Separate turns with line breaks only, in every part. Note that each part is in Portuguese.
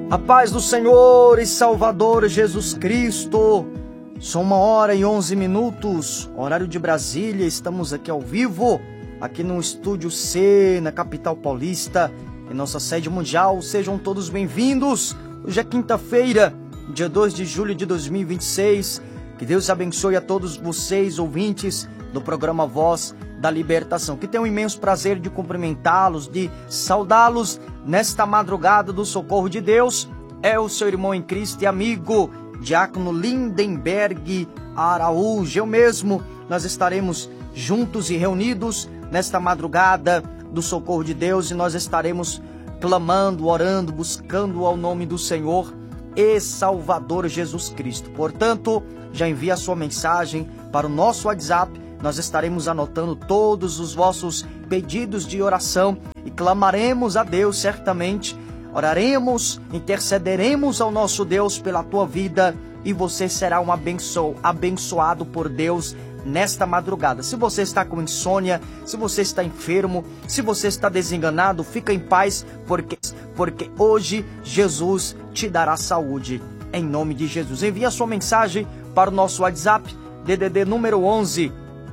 A paz do Senhor e Salvador Jesus Cristo. São 1h11, horário de Brasília. Estamos aqui ao vivo, aqui no Estúdio C, na capital paulista, em nossa sede mundial. Sejam todos bem-vindos. Hoje é quinta-feira, dia 2 de julho de 2026. Que Deus abençoe a todos vocês, ouvintes do programa Voz da Libertação. Que tenho um imenso prazer de cumprimentá-los, de saudá-los nesta madrugada do socorro de Deus. É o seu irmão em Cristo e amigo, Diácono Lindenberg Araújo. Eu mesmo, nós estaremos juntos e reunidos nesta madrugada do socorro de Deus, e nós estaremos clamando, orando, buscando ao nome do Senhor e Salvador Jesus Cristo. Portanto, já envie a sua mensagem para o nosso WhatsApp. Nós estaremos anotando todos os vossos pedidos de oração e clamaremos a Deus certamente. Oraremos, intercederemos ao nosso Deus pela tua vida, e você será um abençoado por Deus nesta madrugada. Se você está com insônia, se você está enfermo, se você está desenganado, fica em paz, porque hoje Jesus te dará saúde, em nome de Jesus. Envie a sua mensagem para o nosso WhatsApp, DDD número 11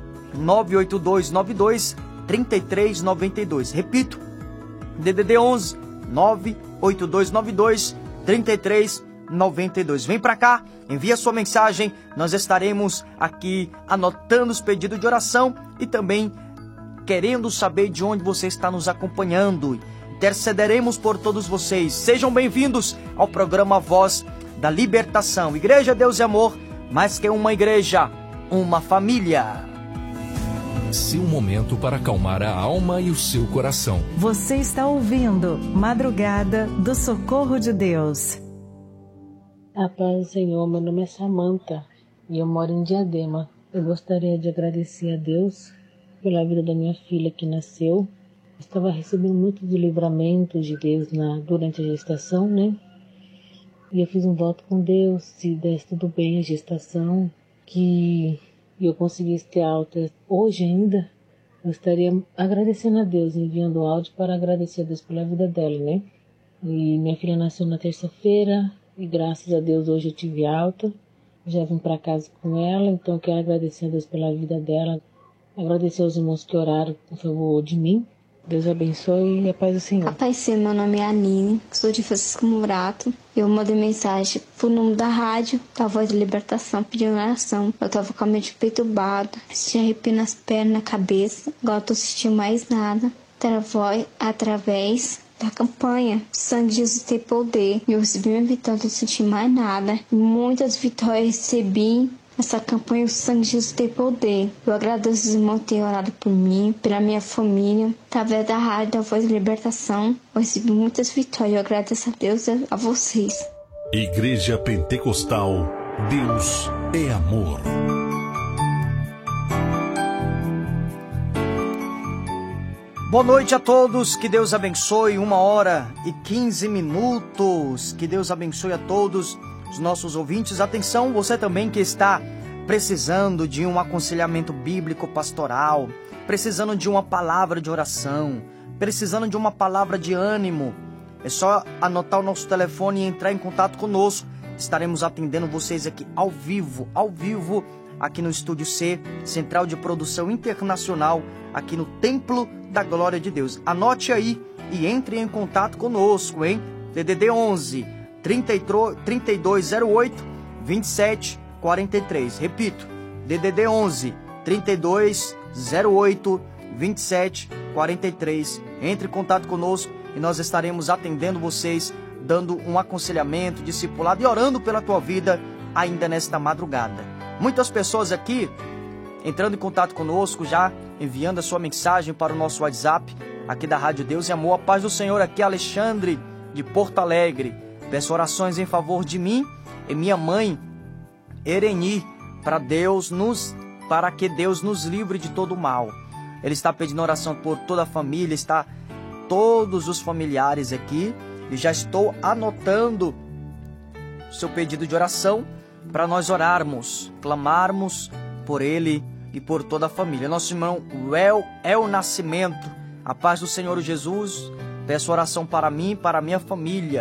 98292 3392. Repito, DDD 11 98292 3392. Vem para cá, envia a sua mensagem. Nós estaremos aqui anotando os pedidos de oração e também querendo saber de onde você está nos acompanhando. Intercederemos por todos vocês. Sejam bem-vindos ao programa Voz da Libertação. Igreja Deus e Amor, mais que uma igreja, uma família.
Seu momento para acalmar a alma e o seu coração.
Você está ouvindo Madrugada do Socorro de Deus.
A paz do Senhor, meu nome é Samanta e eu moro em Diadema. Eu gostaria de agradecer a Deus pela vida da minha filha que nasceu. Eu estava recebendo muito de livramento de Deus durante a gestação, né? E eu fiz um voto com Deus, se desse tudo bem a gestação, que eu conseguisse ter alta hoje ainda, eu estaria agradecendo a Deus, enviando áudio para agradecer a Deus pela vida dela, né? E minha filha nasceu na terça-feira e graças a Deus hoje eu tive alta, já vim para casa com ela, então eu quero agradecer a Deus pela vida dela, agradecer aos irmãos que oraram em favor de mim. Deus abençoe e a paz do Senhor.
A paz do Senhor, meu nome é Aline, sou de Francisco Murato. Eu mandei mensagem pro número da rádio, da Voz da Libertação, pedindo oração. Eu tava com a mente perturbada, tinha arrepio nas pernas, na cabeça. Agora eu tô sentindo mais nada. Através da campanha Sangue de Jesus tem poder. Eu recebi minha vitória, não senti mais nada. Muitas vitórias recebi. Essa campanha, o Sangue de Jesus tem poder. Eu agradeço os irmãos que têm orado por mim, pela minha família. Através da rádio da Voz da Libertação, eu recebi muitas vitórias. Eu agradeço a Deus e a vocês.
Igreja Pentecostal, Deus é amor.
Boa noite a todos, que Deus abençoe. 1h15. Que Deus abençoe a todos os nossos ouvintes. Atenção, você também que está precisando de um aconselhamento bíblico pastoral, precisando de uma palavra de oração, precisando de uma palavra de ânimo, é só anotar o nosso telefone e entrar em contato conosco. Estaremos atendendo vocês aqui ao vivo, aqui no Estúdio C, Central de Produção Internacional, aqui no Templo da Glória de Deus. Anote aí e entre em contato conosco, hein? DDD 11 3208 2743. Repito, DDD 11 3208 2743. Entre em contato conosco e nós estaremos atendendo vocês, dando um aconselhamento, discipulado e orando pela tua vida ainda nesta madrugada. Muitas pessoas aqui entrando em contato conosco, já enviando a sua mensagem para o nosso WhatsApp aqui da Rádio Deus e Amor. A paz do Senhor, aqui é Alexandre de Porto Alegre. Peço orações em favor de mim e minha mãe, Ereni, para que Deus nos livre de todo o mal. Ele está pedindo oração por toda a família, está todos os familiares aqui. E já estou anotando o seu pedido de oração para nós orarmos, clamarmos por ele e por toda a família. Nosso irmão El Nascimento, a paz do Senhor Jesus. Peço oração para mim e para a minha família.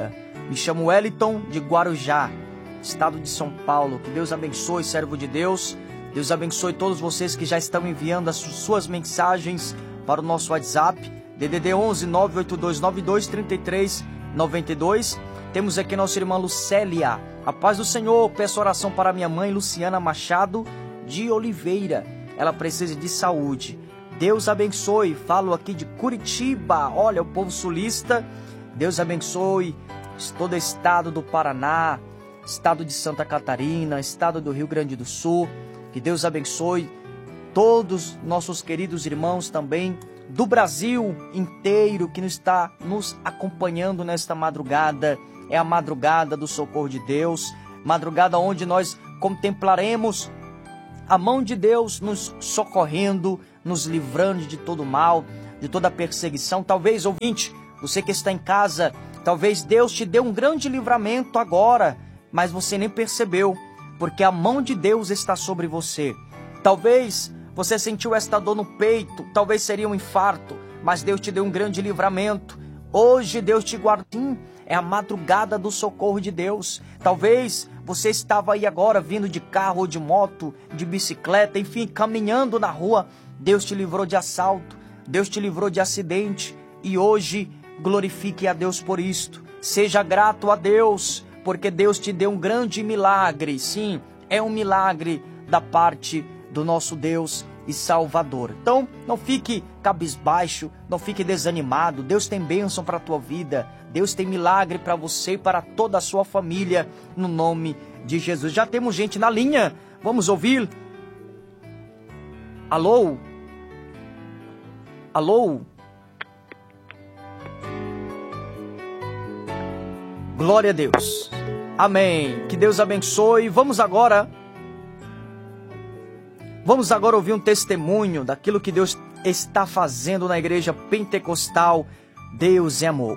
Me chamo Wellington de Guarujá, estado de São Paulo. Que Deus abençoe, servo de Deus. Deus abençoe todos vocês que já estão enviando as suas mensagens para o nosso WhatsApp, DDD 11 98292 3392. Temos aqui nossa irmã Lucélia. A paz do Senhor, peço oração para minha mãe Luciana Machado de Oliveira. Ela precisa de saúde. Deus abençoe. Falo aqui de Curitiba. Olha, o povo sulista. Deus abençoe todo o estado do Paraná, estado de Santa Catarina, estado do Rio Grande do Sul. Que Deus abençoe todos nossos queridos irmãos também do Brasil inteiro que está nos acompanhando nesta madrugada. É a madrugada do socorro de Deus, madrugada onde nós contemplaremos a mão de Deus nos socorrendo, nos livrando de todo mal, de toda perseguição. Talvez, ouvinte, você que está em casa, talvez Deus te dê um grande livramento agora, mas você nem percebeu, porque a mão de Deus está sobre você. Talvez você sentiu esta dor no peito, talvez seria um infarto, mas Deus te deu um grande livramento. Hoje Deus te guarda. Sim, é a madrugada do socorro de Deus. Talvez você estava aí agora vindo de carro ou de moto, de bicicleta, enfim, caminhando na rua. Deus te livrou de assalto, Deus te livrou de acidente e hoje glorifique a Deus por isto. Seja grato a Deus, porque Deus te deu um grande milagre. Sim, é um milagre da parte do nosso Deus e Salvador. Então, não fique cabisbaixo, não fique desanimado. Deus tem bênção para a tua vida. Deus tem milagre para você e para toda a sua família, no nome de Jesus. Já temos gente na linha. Vamos ouvir. Alô? Alô? Glória a Deus. Amém. Que Deus abençoe. Vamos agora ouvir um testemunho daquilo que Deus está fazendo na igreja pentecostal. Deus é amor.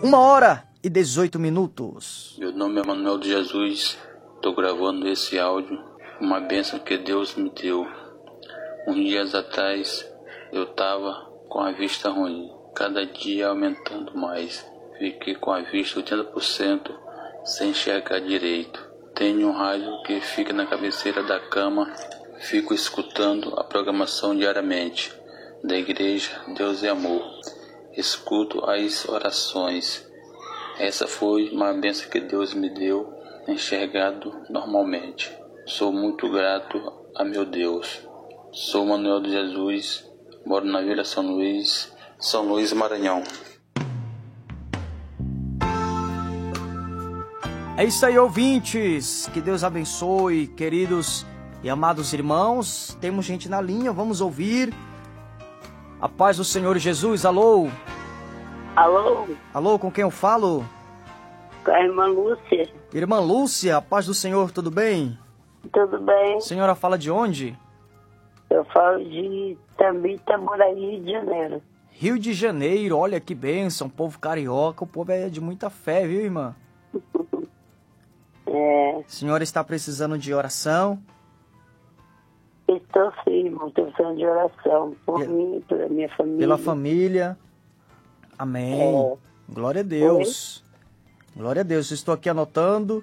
1h18.
Meu nome é Manuel de Jesus. Estou gravando esse áudio. Uma bênção que Deus me deu. Uns dias atrás eu estava com a vista ruim. Cada dia aumentando mais. Fiquei com a vista 80% sem enxergar direito. Tenho um rádio que fica na cabeceira da cama. Fico escutando a programação diariamente da igreja Deus é Amor. Escuto as orações. Essa foi uma bênção que Deus me deu, enxergado normalmente. Sou muito grato a meu Deus. Sou Manuel de Jesus, moro na Vila São Luís, Maranhão.
É isso aí, ouvintes. Que Deus abençoe, queridos e amados irmãos. Temos gente na linha, vamos ouvir. A paz do Senhor Jesus. Alô?
Alô?
Alô, com quem eu falo?
Com a irmã Lúcia.
Irmã Lúcia, a paz do Senhor, tudo bem?
Tudo bem.
A senhora fala de onde?
Eu falo de Itaboraí, Rio de Janeiro.
Rio de Janeiro, olha que bênção, povo carioca, o povo é de muita fé, viu, irmã?
É.
A senhora está precisando de oração?
Estou sim, estou precisando de oração por mim, pela minha família.
Pela família. Amém.
É.
Glória a Deus. Oi? Glória a Deus. Estou aqui anotando.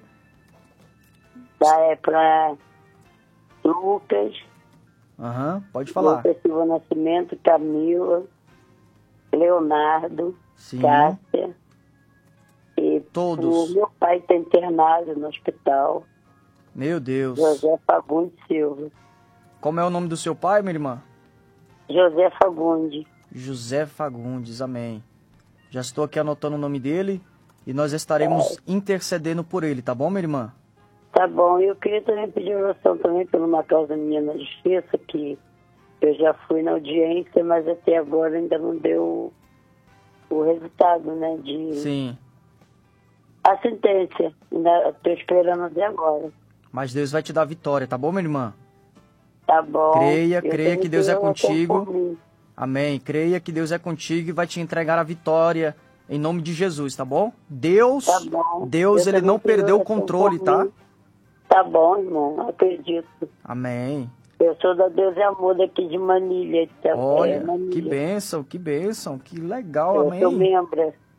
É para Lucas.
Pode falar.
Lucas Silva Nascimento, Camila, Leonardo,
sim.
Cássia. E
todos.
O meu pai está internado no hospital.
Meu Deus.
José Fagundes Silva.
Como é o nome do seu pai, minha irmã?
José Fagundes.
José Fagundes, amém. Já estou aqui anotando o nome dele e nós estaremos intercedendo por ele, tá bom, minha irmã?
Tá bom. Eu queria também pedir oração também por uma causa minha na justiça, que eu já fui na audiência, mas até agora ainda não deu o resultado, né?
Sim.
A sentença. Estou esperando até agora.
Mas Deus vai te dar vitória, tá bom, minha irmã?
Tá bom.
Creia que Deus é contigo. Amém. Creia que Deus é contigo e vai te entregar a vitória em nome de Jesus, tá bom? Deus,
tá bom.
Deus ele não perdeu o controle, tá?
Tá bom, irmão. Acredito.
Amém.
Eu sou da Deus é Amor daqui de Manilha.
Olha, Manilha. Que bênção, que legal, amém.
Eu sou membro.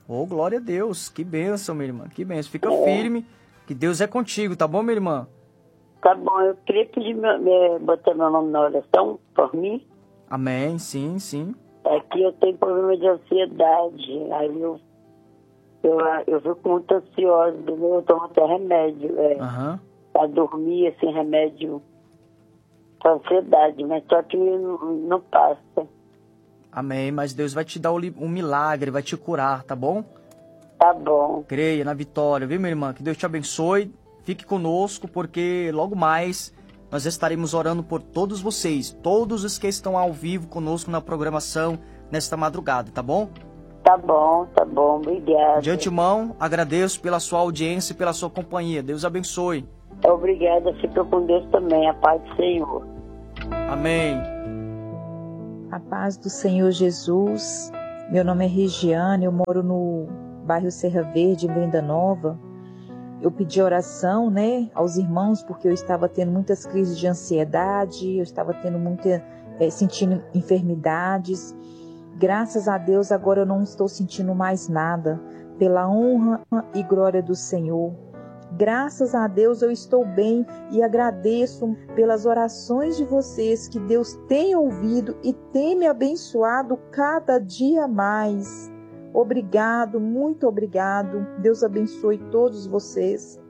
Oh, glória a Deus. Que bênção, minha irmã. Que bênção. Fica firme, que Deus é contigo, tá bom, minha irmã?
Tá bom, eu queria pedir, botar meu nome na oração por mim.
Amém, sim, sim.
É que eu tenho problema de ansiedade. Aí eu fico muito ansiosa, eu tomo até remédio. Pra dormir, assim, remédio pra ansiedade, mas só que não passa.
Amém, mas Deus vai te dar um milagre, vai te curar, tá bom?
Tá bom.
Creia na vitória, viu, minha irmã? Que Deus te abençoe. Fique conosco, porque logo mais nós estaremos orando por todos vocês, todos os que estão ao vivo conosco na programação nesta madrugada, tá bom?
Tá bom, obrigada.
De antemão, agradeço pela sua audiência e pela sua companhia. Deus abençoe.
Obrigada, fica com Deus também, a paz do Senhor.
Amém.
A paz do Senhor Jesus. Meu nome é Regiane, eu moro no bairro Serra Verde, em Venda Nova. Eu pedi oração, aos irmãos, porque eu estava tendo muitas crises de ansiedade, eu estava tendo sentindo enfermidades. Graças a Deus, agora eu não estou sentindo mais nada, pela honra e glória do Senhor. Graças a Deus eu estou bem e agradeço pelas orações de vocês que Deus tem ouvido e tem me abençoado cada dia mais. Obrigado, muito obrigado. Deus abençoe todos vocês.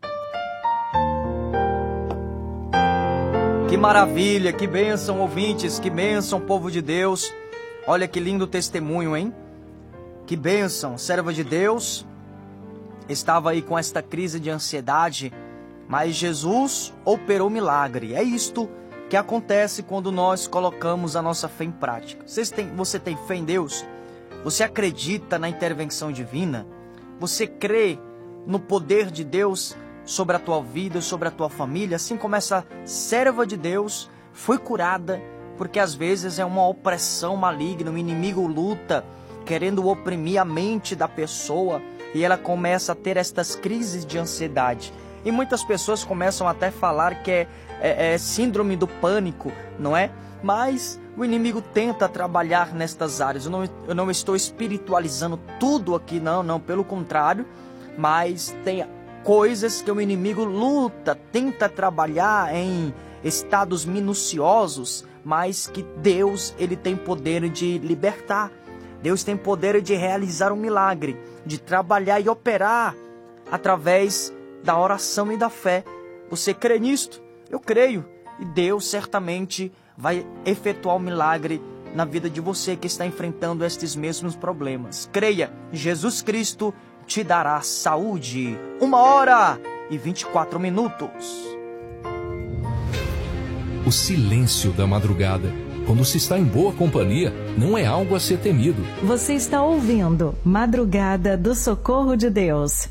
Que maravilha, que bênção, ouvintes, que bênção, povo de Deus. Olha que lindo testemunho, hein? Que bênção, serva de Deus. Estava aí com esta crise de ansiedade, mas Jesus operou milagre. É isto que acontece quando nós colocamos a nossa fé em prática. Você tem fé em Deus? Você acredita na intervenção divina? Você crê no poder de Deus sobre a tua vida, sobre a tua família? Assim como essa serva de Deus foi curada, porque às vezes é uma opressão maligna, o inimigo luta querendo oprimir a mente da pessoa e ela começa a ter estas crises de ansiedade. E muitas pessoas começam até a falar que é síndrome do pânico, não é? Mas o inimigo tenta trabalhar nestas áreas. Eu não estou espiritualizando tudo aqui, não, pelo contrário. Mas tem coisas que o inimigo luta, tenta trabalhar em estados minuciosos, mas que Deus, ele tem poder de libertar. Deus tem poder de realizar um milagre, de trabalhar e operar através da oração e da fé. Você crê nisto? Eu creio. E Deus certamente vai efetuar um milagre na vida de você que está enfrentando estes mesmos problemas. Creia, Jesus Cristo te dará saúde. 1h24.
O silêncio da madrugada, quando se está em boa companhia, não é algo a ser temido.
Você está ouvindo Madrugada do Socorro de Deus.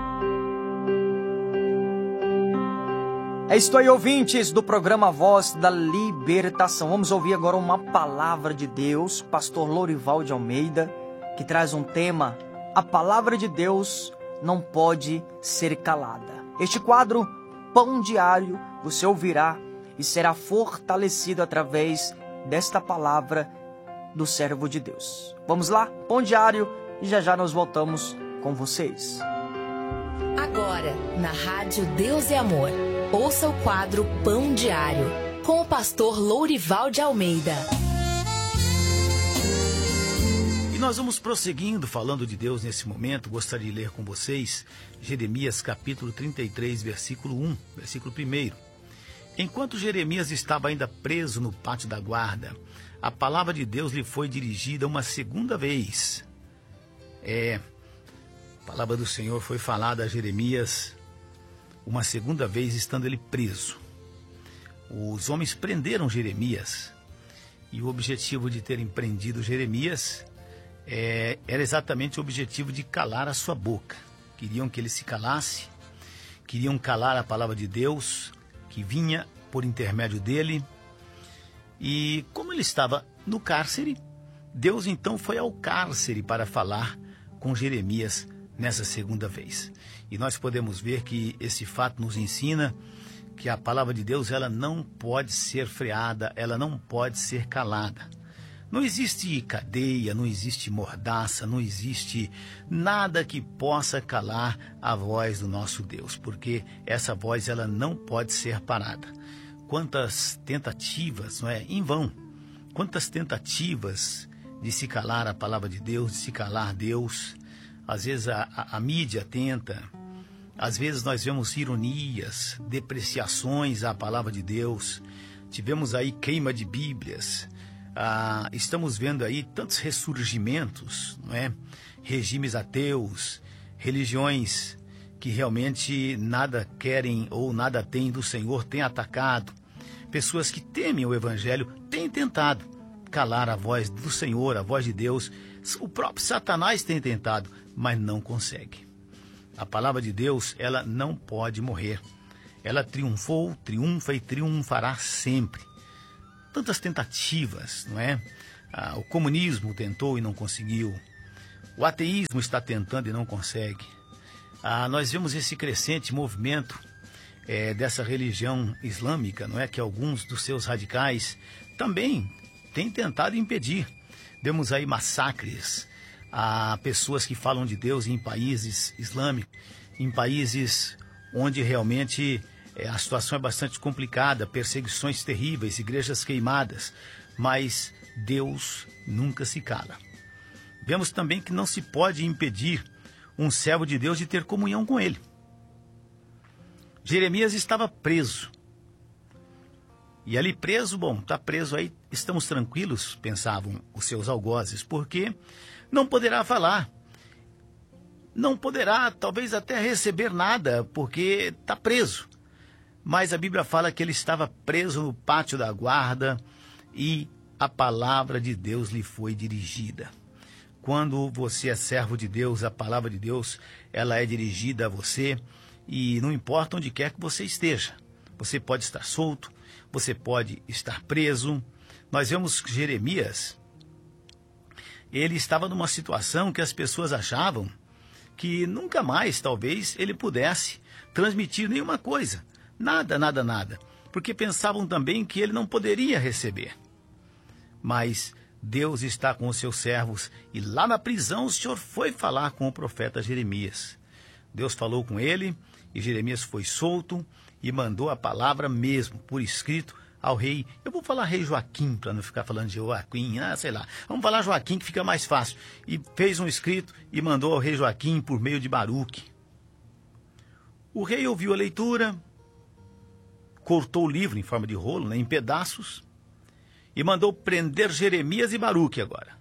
É isto aí, ouvintes do programa Voz da Libertação. Vamos ouvir agora uma palavra de Deus, pastor Lourival de Almeida, que traz um tema: a palavra de Deus não pode ser calada. Este quadro, Pão Diário, você ouvirá e será fortalecido através desta palavra do servo de Deus. Vamos lá, Pão Diário, e já nós voltamos com vocês.
Agora, na Rádio Deus e Amor, ouça o quadro Pão Diário, com o pastor Lourival de Almeida.
E nós vamos prosseguindo, falando de Deus nesse momento. Gostaria de ler com vocês Jeremias capítulo 33, versículo 1, versículo 1. Enquanto Jeremias estava ainda preso no pátio da guarda, a palavra de Deus lhe foi dirigida uma segunda vez. A palavra do Senhor foi falada a Jeremias uma segunda vez, estando ele preso. Os homens prenderam Jeremias, e o objetivo de terem prendido Jeremias era exatamente o objetivo de calar a sua boca. Queriam que ele se calasse, queriam calar a palavra de Deus, que vinha por intermédio dele. E como ele estava no cárcere, Deus então foi ao cárcere para falar com Jeremias nessa segunda vez. E nós podemos ver que esse fato nos ensina que a palavra de Deus, ela não pode ser freada, ela não pode ser calada. Não existe cadeia, não existe mordaça, não existe nada que possa calar a voz do nosso Deus, porque essa voz ela não pode ser parada. Quantas tentativas, não é? Em vão. Quantas tentativas de se calar a palavra de Deus, de se calar Deus. Às vezes a mídia tenta, às vezes nós vemos ironias, depreciações à palavra de Deus. Tivemos aí queima de Bíblias. Estamos vendo aí tantos ressurgimentos, não é? Regimes ateus, religiões que realmente nada querem ou nada têm do Senhor, têm atacado. Pessoas que temem o Evangelho têm tentado calar a voz do Senhor, a voz de Deus. O próprio Satanás tem tentado, mas não consegue. A palavra de Deus, ela não pode morrer. Ela triunfou, triunfa e triunfará sempre. Tantas tentativas, não é? O comunismo tentou e não conseguiu. O ateísmo está tentando e não consegue. Nós vemos esse crescente movimento dessa religião islâmica, não é? Que alguns dos seus radicais também têm tentado impedir. Vemos aí massacres a pessoas que falam de Deus em países islâmicos, em países onde realmente a situação é bastante complicada, perseguições terríveis, igrejas queimadas, mas Deus nunca se cala. Vemos também que não se pode impedir um servo de Deus de ter comunhão com ele. Jeremias estava preso. E ali preso, está preso aí, estamos tranquilos, pensavam os seus algozes, porque não poderá falar. Não poderá, talvez até receber nada, porque está preso. Mas a Bíblia fala que ele estava preso no pátio da guarda e a palavra de Deus lhe foi dirigida. Quando você é servo de Deus, a palavra de Deus, ela é dirigida a você e não importa onde quer que você esteja. Você pode estar solto, você pode estar preso. Nós vemos que Jeremias, ele estava numa situação que as pessoas achavam que nunca mais, talvez, ele pudesse transmitir nenhuma coisa. Nada. Porque pensavam também que ele não poderia receber. Mas Deus está com os seus servos e lá na prisão o Senhor foi falar com o profeta Jeremias. Deus falou com ele e Jeremias foi solto e mandou a palavra mesmo, por escrito, ao rei. Eu vou falar rei Joaquim, para não ficar falando de Joaquim, sei lá. Vamos falar Joaquim, que fica mais fácil. E fez um escrito e mandou ao rei Joaquim por meio de Baruque. O rei ouviu a leitura, cortou o livro em forma de rolo, em pedaços, e mandou prender Jeremias e Baruque agora.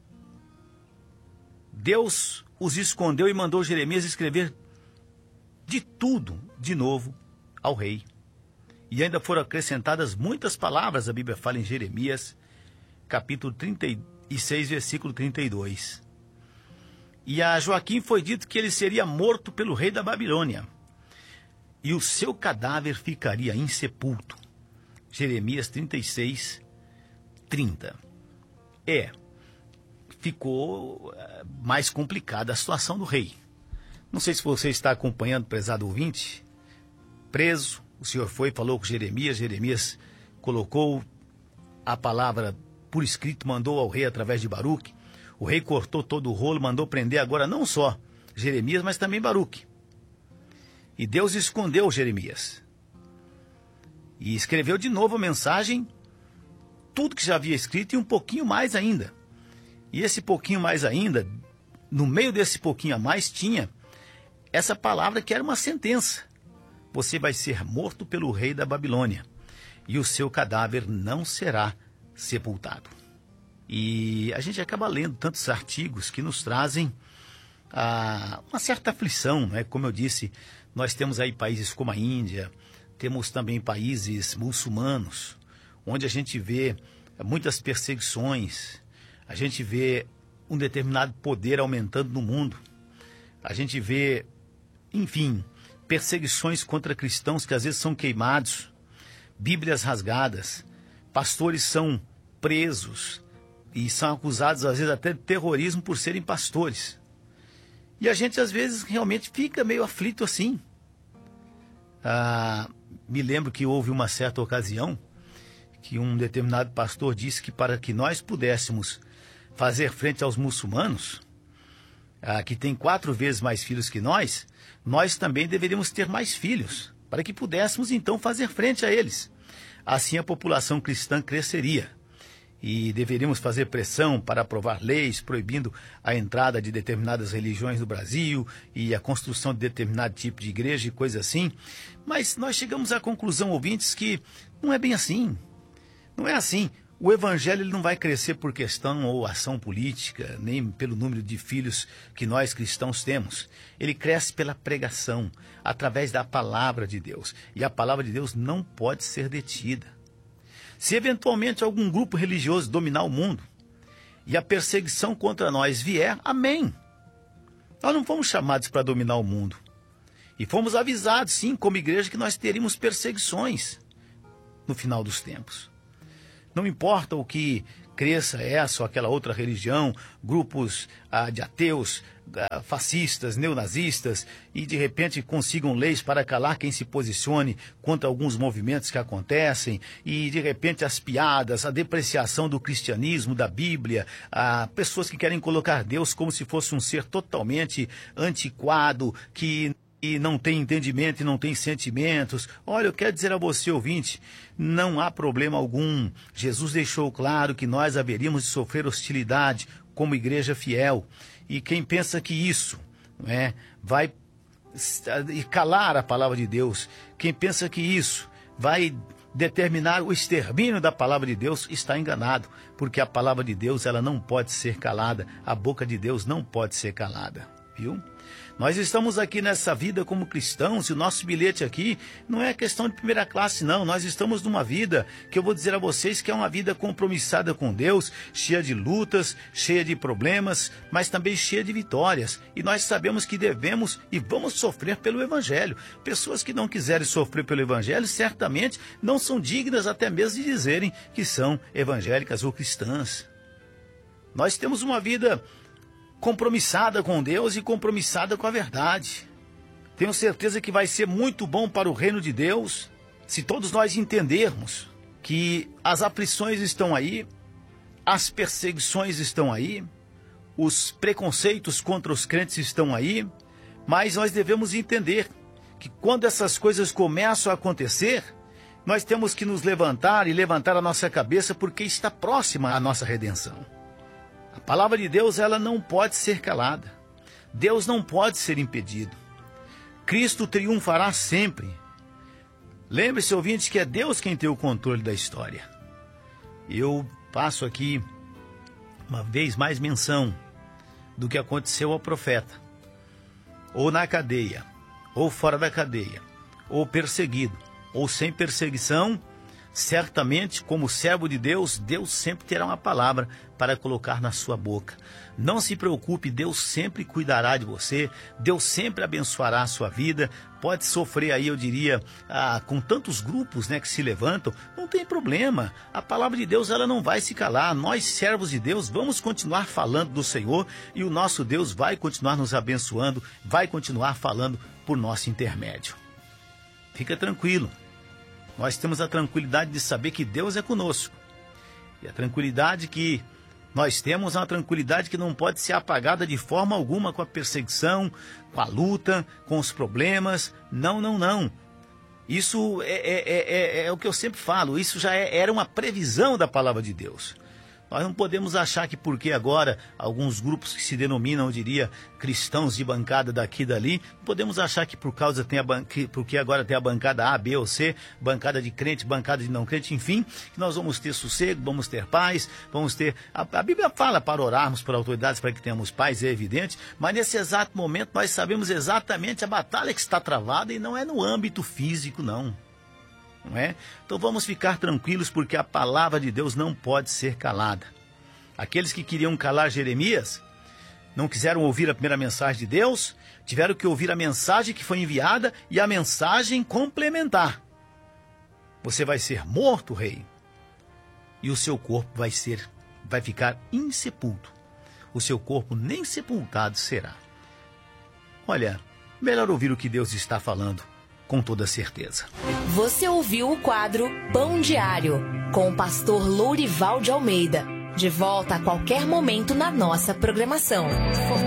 Deus os escondeu e mandou Jeremias escrever de tudo de novo ao rei. E ainda foram acrescentadas muitas palavras, a Bíblia fala em Jeremias, capítulo 36, versículo 32. E a Joaquim foi dito que ele seria morto pelo rei da Babilônia, e o seu cadáver ficaria insepulto. Jeremias 36, 30. Ficou mais complicada a situação do rei. Não sei se você está acompanhando, prezado ouvinte, preso. O Senhor foi e falou com Jeremias. Jeremias colocou a palavra por escrito, mandou ao rei através de Baruque. O rei cortou todo o rolo, mandou prender agora não só Jeremias, mas também Baruque. E Deus escondeu Jeremias. E escreveu de novo a mensagem, tudo que já havia escrito e um pouquinho mais ainda. E esse pouquinho mais ainda, no meio desse pouquinho a mais, tinha essa palavra que era uma sentença. Você vai ser morto pelo rei da Babilônia, e o seu cadáver não será sepultado. E a gente acaba lendo tantos artigos que nos trazem uma certa aflição, né? Como eu disse, nós temos aí países como a Índia, temos também países muçulmanos, onde a gente vê muitas perseguições, a gente vê um determinado poder aumentando no mundo, a gente vê, enfim, perseguições contra cristãos que às vezes são queimados, Bíblias rasgadas, pastores são presos e são acusados às vezes até de terrorismo por serem pastores. E a gente às vezes realmente fica meio aflito assim. Me lembro que houve uma certa ocasião que um determinado pastor disse que para que nós pudéssemos fazer frente aos muçulmanos, que tem 4 vezes mais filhos que nós também deveríamos ter mais filhos, para que pudéssemos então fazer frente a eles. Assim a população cristã cresceria. E deveríamos fazer pressão para aprovar leis proibindo a entrada de determinadas religiões no Brasil e a construção de determinado tipo de igreja e coisa assim. Mas nós chegamos à conclusão, ouvintes, que não é bem assim. Não é assim. O evangelho ele não vai crescer por questão ou ação política, nem pelo número de filhos que nós cristãos temos. Ele cresce pela pregação, através da palavra de Deus. E a palavra de Deus não pode ser detida. Se eventualmente algum grupo religioso dominar o mundo e a perseguição contra nós vier, amém. Nós não fomos chamados para dominar o mundo. E fomos avisados, sim, como igreja, que nós teríamos perseguições no final dos tempos. Não importa o que cresça essa ou aquela outra religião, grupos de ateus, fascistas, neonazistas, e de repente consigam leis para calar quem se posicione contra alguns movimentos que acontecem, e de repente as piadas, a depreciação do cristianismo, da Bíblia, pessoas que querem colocar Deus como se fosse um ser totalmente antiquado, que não tem entendimento e não tem sentimentos. Olha, eu quero dizer a você, ouvinte, não há problema algum. Jesus deixou claro que nós haveríamos de sofrer hostilidade como igreja fiel. E quem pensa que isso vai calar a palavra de Deus, quem pensa que isso vai determinar o extermínio da palavra de Deus, está enganado, porque a palavra de Deus ela não pode ser calada, a boca de Deus não pode ser calada, viu? Nós estamos aqui nessa vida como cristãos e o nosso bilhete aqui não é questão de primeira classe, não. Nós estamos numa vida que eu vou dizer a vocês que é uma vida compromissada com Deus, cheia de lutas, cheia de problemas, mas também cheia de vitórias. E nós sabemos que devemos e vamos sofrer pelo Evangelho. Pessoas que não quiserem sofrer pelo Evangelho certamente não são dignas até mesmo de dizerem que são evangélicas ou cristãs. Nós temos uma vida compromissada com Deus e compromissada com a verdade. Tenho certeza que vai ser muito bom para o reino de Deus se todos nós entendermos que as aflições estão aí, as perseguições estão aí, os preconceitos contra os crentes estão aí, mas nós devemos entender que quando essas coisas começam a acontecer, nós temos que nos levantar e levantar a nossa cabeça porque está próxima a nossa redenção. A palavra de Deus, ela não pode ser calada. Deus não pode ser impedido. Cristo triunfará sempre. Lembre-se, ouvinte, que é Deus quem tem o controle da história. Eu passo aqui, uma vez mais, menção do que aconteceu ao profeta. Ou na cadeia, ou fora da cadeia, ou perseguido, ou sem perseguição, certamente, como servo de Deus, Deus sempre terá uma palavra para colocar na sua boca. Não se preocupe, Deus sempre cuidará de você, Deus sempre abençoará a sua vida. Pode sofrer aí, eu diria, com tantos grupos que se levantam, não tem problema. A palavra de Deus ela não vai se calar. Nós, servos de Deus, vamos continuar falando do Senhor e o nosso Deus vai continuar nos abençoando, vai continuar falando por nosso intermédio. Fica tranquilo. Nós temos a tranquilidade de saber que Deus é conosco. E a tranquilidade que nós temos é uma tranquilidade que não pode ser apagada de forma alguma com a perseguição, com a luta, com os problemas. Não, não, não. Isso é o que eu sempre falo. Isso já era uma previsão da palavra de Deus. Nós não podemos achar que porque agora alguns grupos que se denominam, eu diria, cristãos de bancada daqui e dali, podemos achar que porque agora tem a bancada A, B ou C, bancada de crente, bancada de não crente, enfim, que nós vamos ter sossego, vamos ter paz, vamos ter... A Bíblia fala para orarmos por autoridades para que tenhamos paz, é evidente, mas nesse exato momento nós sabemos exatamente a batalha que está travada e não é no âmbito físico, não. Não é? Então vamos ficar tranquilos porque a palavra de Deus não pode ser calada. Aqueles que queriam calar Jeremias não quiseram ouvir a primeira mensagem de Deus, tiveram que ouvir a mensagem que foi enviada e a mensagem complementar. Você vai ser morto, rei, e o seu corpo vai ficar insepulto. O seu corpo nem sepultado será. Olha, melhor ouvir o que Deus está falando com toda certeza.
Você ouviu o quadro Pão Diário. com o pastor Lourival de Almeida. De volta a qualquer momento na nossa programação.